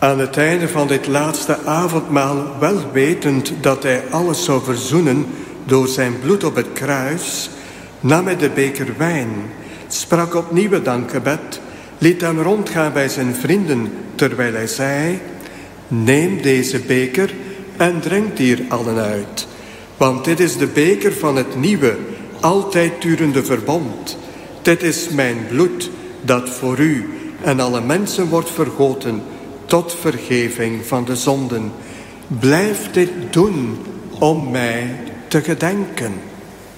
Aan het einde van dit laatste avondmaal, wel wetend dat hij alles zou verzoenen door zijn bloed op het kruis, nam hij de beker wijn, sprak opnieuw het dankgebed, liet hem rondgaan bij zijn vrienden, terwijl hij zei: neem deze beker en drinkt hier allen uit. Want dit is de beker van het nieuwe, altijd durende verbond. Dit is mijn bloed, dat voor u en alle mensen wordt vergoten tot vergeving van de zonden. Blijf dit doen om mij te gedenken.